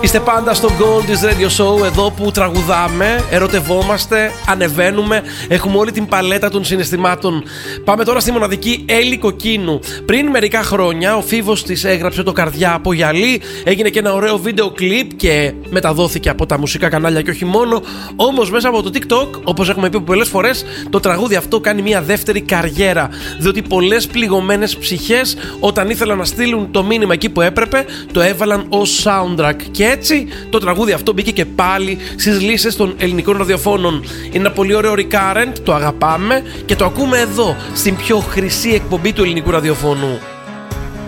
Είστε πάντα στο Gold's Radio Show, εδώ που τραγουδάμε, ερωτευόμαστε, ανεβαίνουμε, έχουμε όλη την παλέτα των συναισθημάτων. Πάμε τώρα στη μοναδική Έλλη Κοκκίνου. Πριν μερικά χρόνια ο Φίβος της έγραψε το «Καρδιά από γυαλί», έγινε και ένα ωραίο βίντεο κλιπ και μεταδόθηκε από τα μουσικά κανάλια και όχι μόνο. Όμως μέσα από το TikTok, όπως έχουμε πει πολλές φορές, το τραγούδι αυτό κάνει μια δεύτερη καριέρα, διότι πολλές πληγωμένες ψυχές, όταν ήθελαν να στείλουν το μήνυμα εκεί που έπρεπε, το έβαλαν ως soundtrack. Και έτσι το τραγούδι αυτό μπήκε και πάλι στις λίστες των ελληνικών ραδιοφώνων. Είναι ένα πολύ ωραίο recurrent, το αγαπάμε και το ακούμε εδώ, στην πιο χρυσή εκπομπή του ελληνικού ραδιοφώνου.